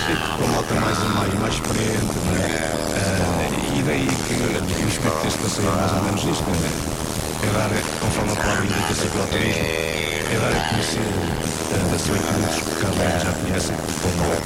com a malta mais experiente, não é? E daí que o espírito deste passeio é mais ou menos isto, não é? É dar, conforme a palavra indica, cicloturismo, é dar a conhecer da sua que muitos por cá já conhecem, como